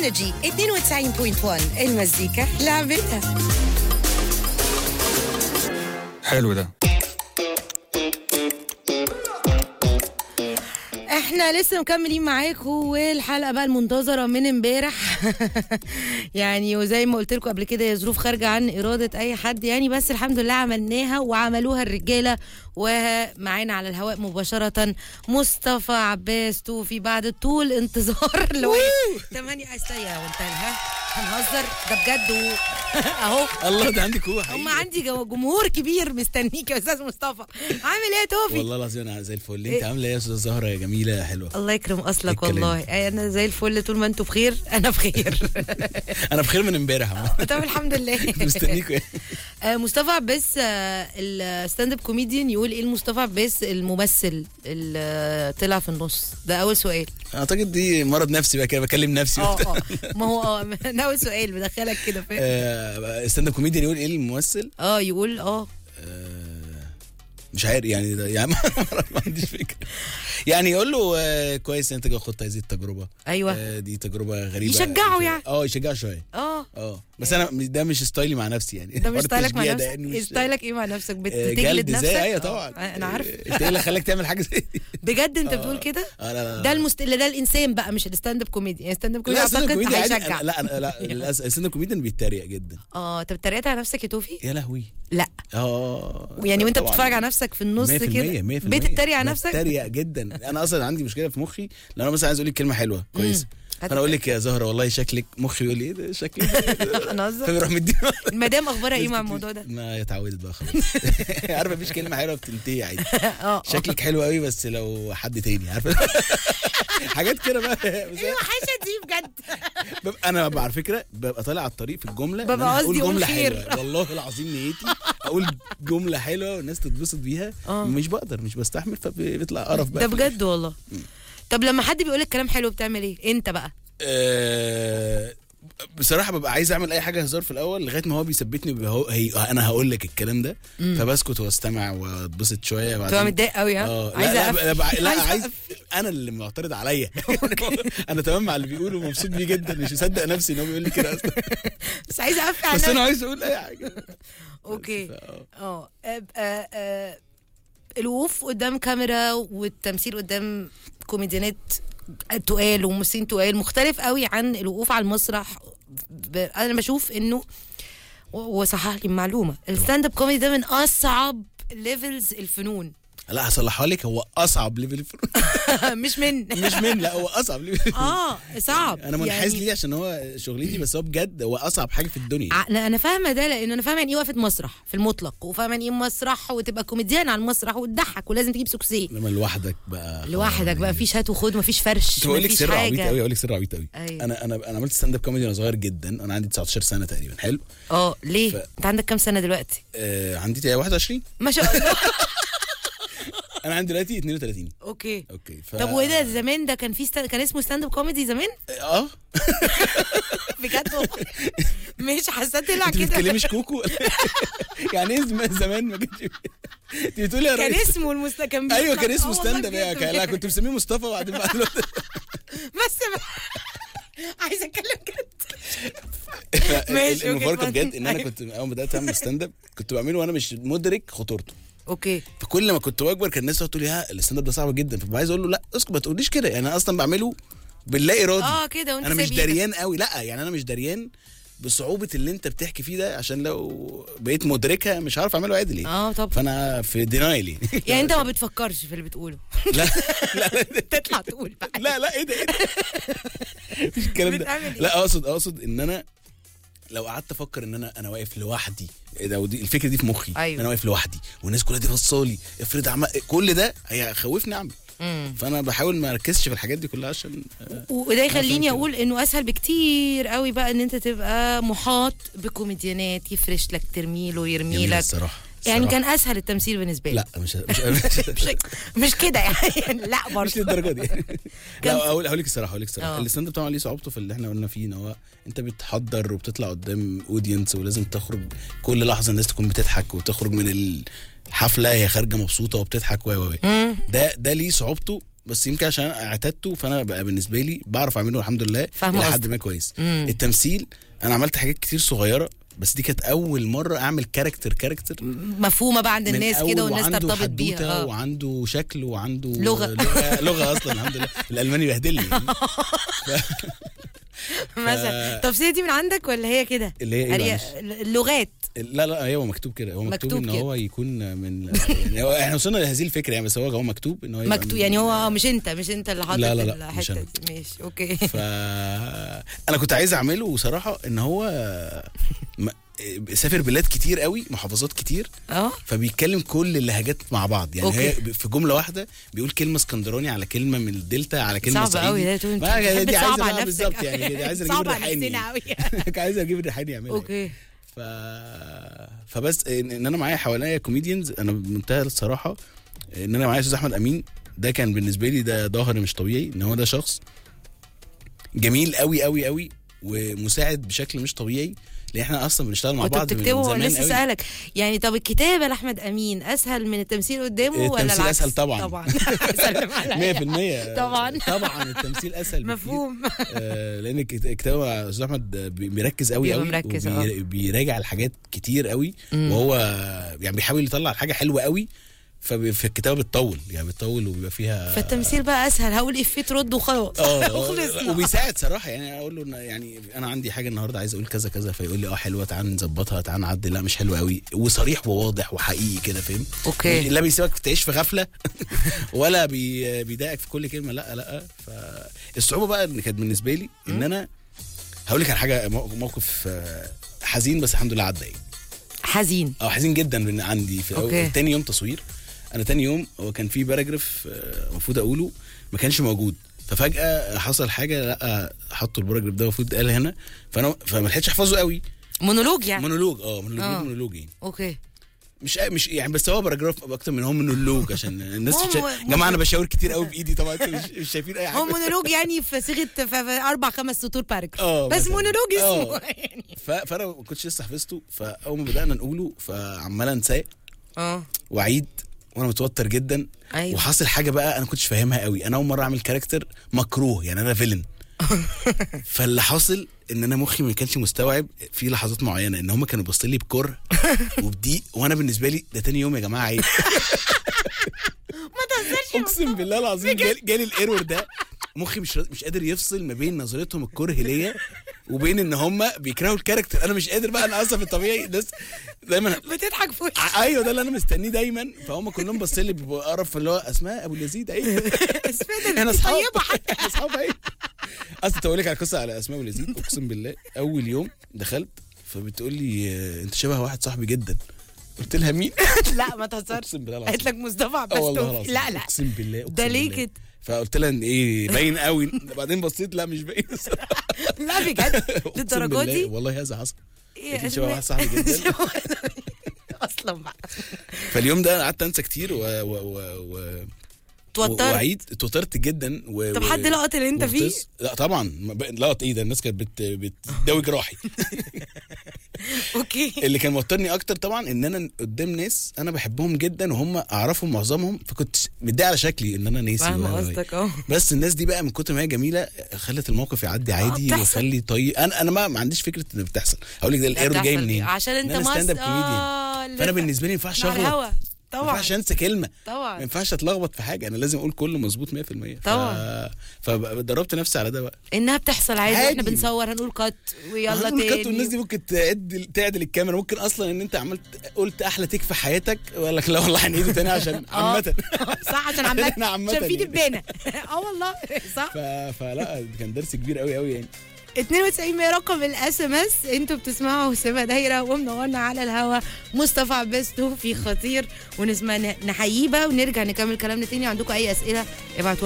انرجي 92.1 المزيكا لعبتها. حلو ده. احنا لسه مكملين معاكم والحلقه بقى المنتظره من امبارح. يعني وزي ما قلت لكم قبل كده هي ظروف خارجه عن اراده اي حد يعني، بس الحمد لله عملناها وعملوها الرجاله. ومعانا على الهواء مباشره مصطفى عباس توفي بعد طول انتظار. 8 استيا وانتهى. هنهزر ده بجد اهو. الله ده عندك هو هم عندي جمهور كبير مستنيك يا استاذ مصطفى. عامل ايه يا توفي؟ والله العظيم انا زي الفل. انت عامله ايه يا استاذه زهره يا جميله يا حلوه؟ الله يكرم اصلك والله. انا زي الفل طول ما انتوا بخير انا بخير. انا بخير من امبارح. طب الحمد لله. مستنيكوا. مصطفى عباس الستاند اب كوميديان يقول ايه المصطفى عباس الممثل اللي طلع في النص ده؟ اول سؤال. اعتقد دي مرض نفسي بقى كده، بكلم نفسي. ما هو ده اول سؤال بدخلك كده فاهم. ستاند اب كوميديان يقول ايه الممثل؟ يقول مش عارف يعني ده يعني ما عنديش فكره. يعني يقول له كويس انت خدت هذه التجربه. ايوه دي تجربه غريبه. يشجعه يعني. يشجعه شويه. بس انا ده مش ستايلي مع نفسي يعني. ده مش ستايلك مع نفسك. ستايلك ايه مع نفسك؟ بتجلد نفسك؟ ايوه طبعا. انا عارف. انت ايه اللي خلاك تعمل حاجه زي دي؟ بجد انت بتقول كده؟ لا. ده ده الانسان بقى مش الستاند اب كوميدي. يعني الستاند اب كوميدي اعتقد هيشجع. لا الستاند اب كوميديان بيتريق جدا. طب اتريقت على نفسك يا توفي؟ يا لهوي. لا يعني وانت بتتفرج على نفسك في النص كده بتتريق على نفسك؟ بتتريق جدا. انا اصلا عندي مشكله في مخي لو انا مثلا عايز اقول لك كلمه حلوه كويسه، انا اقول لك يا زهره والله شكلك، مخي يقول لي ايه ده شكلي. انا قصدي فبيروح مديني. المدام اخبارها ايه مع الموضوع ده؟ ما اتعودت بقى خلاص. عارفه مفيش كلمه حلوه بتنتهي عادي. شكلك حلو قوي بس لو حد تاني عارفه. حاجات كده بقى. ايه الوحشه دي بجد؟ انا على فكره ببقى طالع على الطريق في الجمله ببقى قصدي جمله خير. حلوه والله العظيم نيتي اقول جمله حلوه والناس تتبسط بيها. مش بقدر، مش بستحمل، فبيطلع قرف بقى. ده بجد والله. طب لما حد بيقول لك كلام حلو بتعمل ايه انت بقى؟ بصراحه ببقى عايز اعمل اي حاجه هزار في الاول لغايه ما هو بيثبتني انا هقول لك الكلام ده. فبسكت واستمع واتبسط شويه بعدين. تبقى متضايق قوي عايز انا اللي معترض عليا. انا تمام مع اللي بيقوله ومبسوط بيه جدا، مش مصدق نفسي ان هو بيقول لي كده اصلا. بس عايز اقفل بس انا عايز اقول اي حاجه. اوكي. الوقوف قدام كاميرا والتمثيل قدام كوميديانات تقال وممثلين تقال مختلف قوي عن الوقوف على المسرح. انا بشوف انه وصحح لي المعلومه، الستاند اب كوميدي ده من اصعب ليفلز الفنون. لا هصلحها لك، هو اصعب ليفل. مش من لا هو اصعب ليفل. صعب. انا منحاز ليه عشان هو شغلتي، بس هو بجد هو اصعب حاجه في الدنيا. انا فاهمه ده لان انا فاهمه يعني ايه وقفه مسرح في المطلق، وفاهمه يعني ايه مسرح وتبقى كوميديان على المسرح وتضحك ولازم تجيب سوكسيه. لما لوحدك بقى مفيش هات وخد، مفيش فرش، اقول لك سر عبيط قوي، أيوة. انا عملت ستاند اب كوميدي وانا صغير جدا، انا عندي 19 سنه تقريبا. حلو. ليه انت عندك كام سنه دلوقتي؟ عندي 21 ما شاء الله. انا عندي دلوقتي 32. اوكي. طب وايه ده زمان ده كان كان اسمه ستاند اب كوميدي زمان؟ بجد والله مش حسيت طلع كده. انت بتكلميش كوكو؟ يعني ايه زمان ما كانش انت بتقولي يا ريس كان اسمه كان ايوه كان اسمه ستاند اب. لا كنت مسميه مصطفى وبعدين بقى بس عايزه اتكلم كده. ماشي. المفارقه بجد ان انا كنت اول ما بدات اعمل ستاند اب كنت بعمله وانا مش مدرك خطورته. اوكي. فكل ما كنت بكبر كان الناس تقول لي الستاند اب ده صعب جدا، فبقى عايز اقول له لا اسكت ما تقوليش كده، يعني انا اصلا بعمله باللا ارادي. كده وانت انا مش دريان قوي. لا يعني انا مش دريان بصعوبه اللي انت بتحكي فيه ده، عشان لو بقيت مدركها مش عارف اعمله عادي ليه. طب فانا في دينايلي. يعني انت ما بتفكرش في اللي بتقوله؟ لا تطلع تقول بقى. لا ايه ده مش الكلام ده. لا اقصد ان انا لو قعدت افكر ان انا واقف لوحدي، ودي الفكره دي في مخي. أيوة. انا واقف لوحدي والناس كلها دي بصالي، افرض كل ده هيخوفني اعمل. فانا بحاول ما اركزش في الحاجات دي كلها عشان وده يخليني اقول انه اسهل بكتير قوي بقى ان انت تبقى محاط بكوميديانات يفرش لك ترميله ويرمي لك. يعني كان اسهل التمثيل بالنسبه لي. لا مش كده يعني. لا برضه مش للدرجه دي. لا هقول لك الصراحه الستاند اب طبعا ليه صعوبته في اللي احنا قلنا فيه، ان هو انت بتحضر وبتطلع قدام اودينس ولازم تخرج كل لحظه الناس تكون بتضحك، وتخرج من الحفله هي خارجه مبسوطه وبتضحك ده ليه صعوبته. بس يمكن عشان اعتدته، فانا بقى بالنسبه لي بعرف اعمله الحمد لله لحد ما كويس. التمثيل انا عملت حاجات كتير صغيره، بس دي كانت اول مره اعمل كاركتر مفهومه بقى عند الناس كده، والناس ترتبط بيها. وعنده شكل وعنده لغه اصلا الحمد لله. الالماني بهدلني مثلا. طب دي من عندك ولا هي كده؟ اللي هي اللغات. لا هو مكتوب كده، هو مكتوب ان هو يكون من يعني هو احنا وصلنا لهذه الفكره يعني، بس هو مكتوب ان هو مكتوب يعني هو مش انت اللي حاطط الحته دي. ماشي اوكي. انا كنت عايز اعمله وصراحه ان هو سافر بلاد كتير قوي، محافظات كتير، فبيتكلم كل اللهجات مع بعض يعني. هي في جمله واحده بيقول كلمه اسكندراني على كلمه من الدلتا على كلمه صعيدي. دي عايزه بقى بالظبط يعني، دي عايزه اجيب الريحاني عايزه اجيب الريحاني يعملها. اوكي. فبس ان انا معايا حواليا كوميديانز، انا بمنتهى الصراحه ان انا معايا استاذ احمد امين، ده كان بالنسبه لي ده ظاهر مش طبيعي، ان هو ده شخص جميل قوي قوي قوي ومساعد بشكل مش طبيعي، لان احنا اصلا بنشتغل مع بعض من زمان قوي. لسه اسالك يعني، طب الكتابه لاحمد امين اسهل من التمثيل قدامه ولا العكس؟ التمثيل اسهل طبعا 100%. طبعا التمثيل اسهل مفهوم. لان الكتابه استاذ احمد بيركز قوي بيراجع الحاجات كتير قوي، وهو يعني بيحاول يطلع الحاجه حلوه قوي، ففي الكتابه بتطول وبيبقى فيها. فالتمثيل بقى اسهل، هقول افيه ترد وخلاص. وبيساعد صراحه يعني. اقول له يعني انا عندي حاجه النهارده عايز اقول كذا كذا، فيقول لي حلوه، تعال نظبطها، تعال نعدل، لا مش حلوه قوي، وصريح وواضح وحقيقي كده، فاهم؟ اوكي. لا بيسيبك تعيش في غفله ولا بيضايقك في كل كلمه، لا. فالصعوبه بقى اللي كانت بالنسبه لي ان انا هقول لك على حاجه، موقف حزين بس الحمد لله عدى. حزين جدا عندي في تاني يوم تصوير. انا تاني يوم هو كان في باراجراف المفروض اقوله ما كانش موجود، ففجاه حصل حاجه، لا حطوا الباراجراف ده المفروض قال هنا، فما لحقتش احفظه قوي. مونولوج يعني. مونولوج يعني. اوكي. مش يعني، بس هو باراجراف اكتر من هو مونولوج عشان الناس جماعه انا بشاور كتير قوي بايدي طبعا، انتوا مش شايفين اي حاجه. هو مونولوج يعني في صيغه 4-5 سطور باراجراف، بس مونولوج اسمه يعني. فانا ما كنتش لسه حفظته، فاول ما بدانا نقوله فعمال انساه واعيد وانا متوتر جدا. أيوة. وحاصل حاجه بقى انا كنتش فاهمها قوي، انا اول مره اعمل كاركتر مكروه يعني، انا فيلن. فاللي حاصل ان انا مخي ما كانش مستوعب في لحظات معينه ان هم كانوا باصين لي بكره وبضيق، وانا بالنسبه لي ده تاني يوم يا جماعه عيب. ما تهزرش، اقسم بالله العظيم جالي الايرور ده، مخي مش قادر يفصل ما بين نظرتهم الكره ليا وبين ان هم بيكرهوا الكاركتر. انا مش قادر بقى، انا اصلا في الطبيعي الناس دايما بتضحك في وشي. ايوه ده اللي انا مستنيه دايما، فهم كلهم باصين لي بقرف، اللي هو اسماء ابو اليزيد ايه انا طيبه حتى اصحاب ايه. اصل تقول لك على قصه على اسماء ابو اليزيد، اقسم بالله اول يوم دخلت فبتقول لي انت شبه واحد صاحبي جدا، قلت لها مين؟ لا ما تهزرش، قالت لك مصطفى عباس. لا اقسم بالله ده ليه كده؟ فقلت لها ان ايه باين قوي، بعدين بصيت لا مش باين. لا بجد للدرجه دي؟ والله هذا حصل. انت شبه واحد صاحبي جدا اصلا بقى. فاليوم ده قعدت انسى كتير اتوترت جدا طب حد لقط اللي انت فيه؟ لا طبعا لقط ايه ده، الناس كانت بتداوي جراحي. اوكي. اللي كان موترني اكتر طبعا ان انا قدام ناس انا بحبهم جدا وهم اعرفهم معظمهم، فكنت متضايق على شكلي ان انا ناسي. فاهم قصدك. بس الناس دي بقى من كتر ما هي جميله خلت الموقف يعدي عادي وخلي طيب. انا ما عنديش فكره ان بتحصل. هقول لك ده الايرور جاي منين؟ عشان انت ستاند اب كوميديان، فانا بالنسبه لي ما ينفعش اغلط طبعا، ما ينفعش انسى كلمه طبعا، ما ينفعش اتلخبط في حاجه، انا لازم اقول كله مظبوط 100%. طبعا فدربت نفسي على ده بقى، انها بتحصل عادي. احنا بنصور هنقول كات ويلا تاني كات، والناس دي ممكن تعدل الكاميرا، ممكن اصلا ان انت قلت احلى تيك في حياتك ولا لا والله هنعيده تاني عشان عامه. صح عشان عشان في دبانه. والله صح. فلا كان درس كبير قوي قوي يعني. 92 رقم الاس ام اس. انتوا بتسمعوا سيبها دايره، ومنورنا على الهوا مصطفى عباس في خطير، ونسمع نحييه بقى ونرجع نكمل كلامنا تاني. عندكم اي اسئله ابعتوا